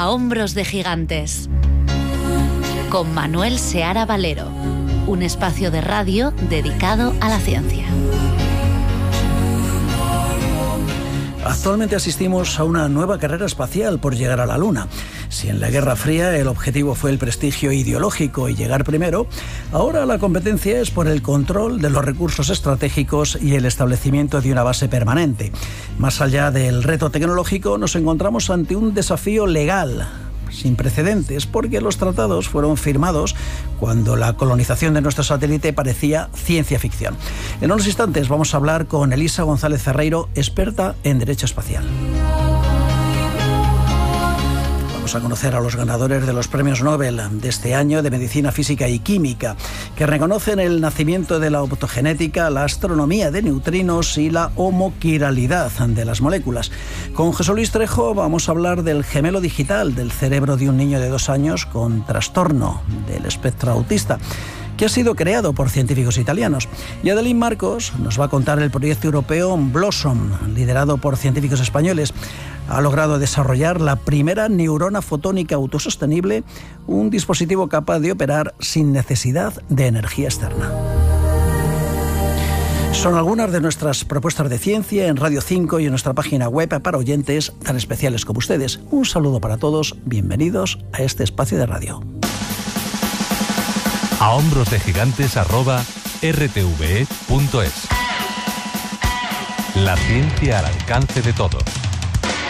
A hombros de gigantes, con Manuel Seara Valero, un espacio de radio dedicado a la ciencia. Actualmente asistimos a una nueva carrera espacial por llegar a la Luna. Si en la Guerra Fría el objetivo fue el prestigio ideológico y llegar primero, ahora la competencia es por el control de los recursos estratégicos y el establecimiento de una base permanente. Más allá del reto tecnológico, nos encontramos ante un desafío legal sin precedentes, porque los tratados fueron firmados cuando la colonización de nuestro satélite parecía ciencia ficción. En unos instantes vamos a hablar con Elisa González Ferreiro, experta en Derecho Espacial. Vamos a conocer a los ganadores de los premios Nobel de este año de Medicina, Física y Química, que reconocen el nacimiento de la optogenética, la astronomía de neutrinos y la homoquiralidad de las moléculas. Con José Luis Trejo vamos a hablar del gemelo digital del cerebro de un niño de 2 años con trastorno del espectro autista, que ha sido creado por científicos italianos. Y Adeline Marcos nos va a contar el proyecto europeo Blossom, liderado por científicos españoles. Ha logrado desarrollar la primera neurona fotónica autosostenible, un dispositivo capaz de operar sin necesidad de energía externa. Son algunas de nuestras propuestas de ciencia en Radio 5 y en nuestra página web para oyentes tan especiales como ustedes. Un saludo para todos, bienvenidos a este espacio de radio. A hombros de gigantes @rtve.es. La ciencia al alcance de todos.